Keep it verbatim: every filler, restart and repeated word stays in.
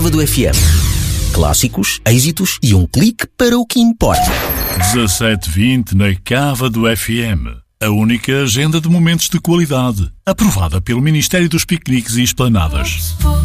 Cava do F M. Clássicos, êxitos e um clique para o que importa. dezassete e vinte na Cava do F M. A única agenda de momentos de qualidade, aprovada pelo Ministério dos Piqueniques e Esplanadas.